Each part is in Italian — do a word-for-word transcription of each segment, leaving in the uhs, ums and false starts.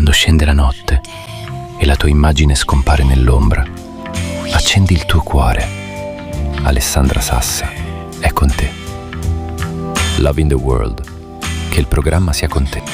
Quando scende la notte e la tua immagine scompare nell'ombra, accendi il tuo cuore. Alessandra Sassa è con te. Love in the World. Che il programma sia con te.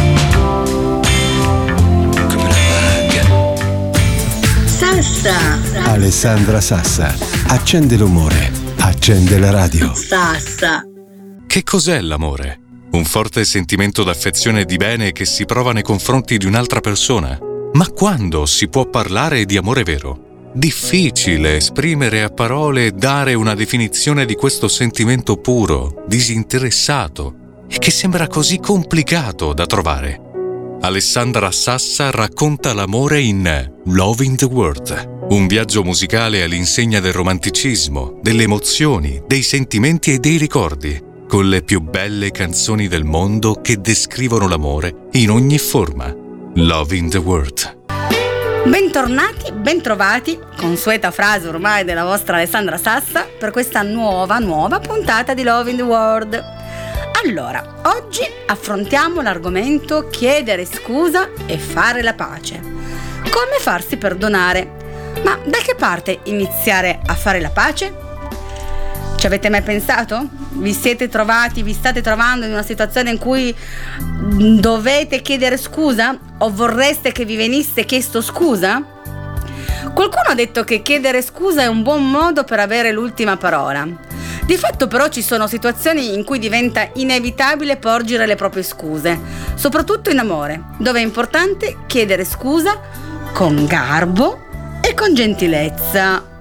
Sassa. Alessandra Sassa. Accende l'umore. Accende la radio. Sassa. Che cos'è l'amore? Un forte sentimento d'affezione e di bene che si prova nei confronti di un'altra persona? Ma quando si può parlare di amore vero? Difficile esprimere a parole e dare una definizione di questo sentimento puro, disinteressato e che sembra così complicato da trovare. Alessandra Sassa racconta l'amore in Love in the World, un viaggio musicale all'insegna del romanticismo, delle emozioni, dei sentimenti e dei ricordi, con le più belle canzoni del mondo che descrivono l'amore in ogni forma. Love in the World. Bentornati, bentrovati, consueta frase ormai della vostra Alessandra Sassa, per questa nuova, nuova puntata di Love in the World. Allora, oggi affrontiamo l'argomento chiedere scusa e fare la pace. Come farsi perdonare? Ma da che parte iniziare a fare la pace? Ci avete mai pensato? Vi siete trovati, vi state trovando in una situazione in cui dovete chiedere scusa? O vorreste che vi venisse chiesto scusa? Qualcuno ha detto che chiedere scusa è un buon modo per avere l'ultima parola. Di fatto però ci sono situazioni in cui diventa inevitabile porgere le proprie scuse, soprattutto in amore, dove è importante chiedere scusa con garbo e con gentilezza.